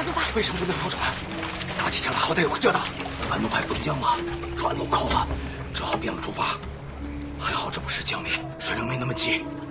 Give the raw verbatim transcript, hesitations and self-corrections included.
出发。 为什么不能靠船？打起枪来好歹有个遮挡。半路快封江了，船都扣了，只好变了出发。还好这不是江面，水流没那么急。